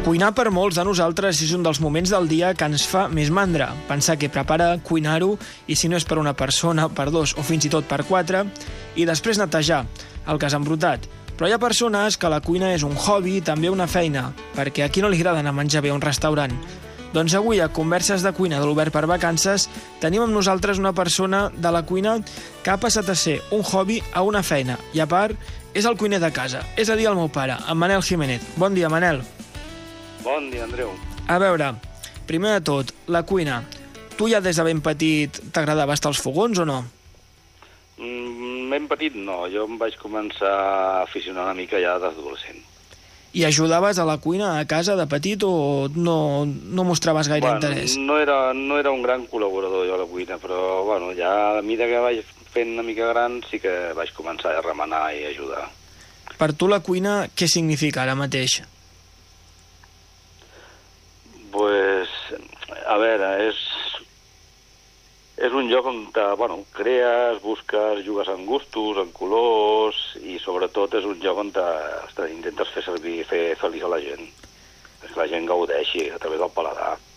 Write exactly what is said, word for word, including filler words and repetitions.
Cuinar per molts de nosaltres és un dels moments del dia que ens fa més mandra. Pensar què prepara, cuinar-ho, i si no és per una persona, per dos o fins i tot per quatre, i després netejar el que has embrutat. Però hi ha persones que la cuina és un hobby i també una feina, perquè a qui no li agrada anar a menjar bé a un restaurant? Doncs avui, a Converses de Cuina de l'Obert per Vacances, tenim amb nosaltres una persona de la cuina que ha passat a ser un hobby a una feina, i a part, és el cuiner de casa, és a dir, el meu pare, en Manel Jiménez. Bon dia, Manel. Bon dia, Andreu. A veure, primer de tot, la cuina. Tu ja des de ben petit t'agradava estar als fogons o no? Mm, ben petit no, jo em vaig començar a aficionar una mica ja d'adolescent. I ajudaves a la cuina a casa de petit o no, no mostraves gaire bueno, interès? No era, no era un gran col·laborador jo a la cuina, però bueno, ja a mesura que vaig fent una mica gran sí que vaig començar a remenar i ajudar. Per tu la cuina què significa ara mateix? Pues, a veure, és, és un lloc on te, bueno, crees, busques, jugues en gustos, en colors, i sobretot és un lloc on te, te intentes fer servir, fer feliç a la gent. Que la gent gaudeixi a través del paladar.